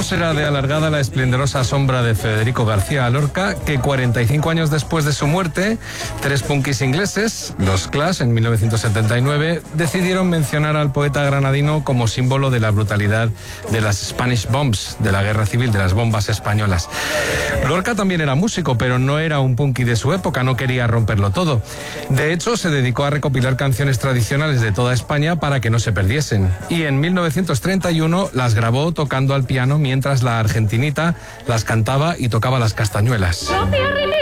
será de alargada la esplendorosa sombra de Federico García Lorca, que 45 años después de su muerte, tres punkis ingleses, los Clash, en 1979, decidieron mencionar al poeta granadino como símbolo de la brutalidad de las Spanish Bombs, de la guerra civil, de las bombas españolas. Lorca también era músico, pero no era un punky de su época, no quería romperlo todo. De hecho, se dedicó a recopilar canciones tradicionales de toda España para que no se perdiesen. Y en 1931 las grabó tocando al piano mientras la argentinita las cantaba y tocaba las castañuelas.